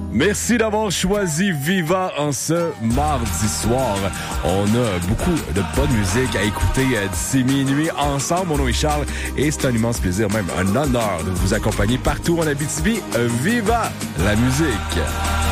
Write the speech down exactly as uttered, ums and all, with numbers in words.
Merci d'avoir choisi Viva en ce mardi soir. On a beaucoup de bonne musique à écouter d'ici minuit ensemble. Mon nom est Charles et c'est un immense plaisir, même un honneur de vous accompagner partout en Abitibi. Viva la musique!